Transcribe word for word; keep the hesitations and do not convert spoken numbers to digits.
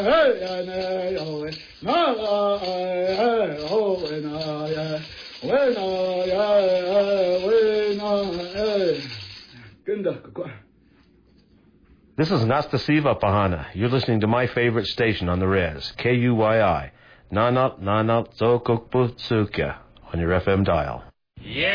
This is Nastasiva Pahana. You're listening to my favorite station on the res, K U Y I, Nanat Nanat Zokokputsuka, on your F M dial. Yeah.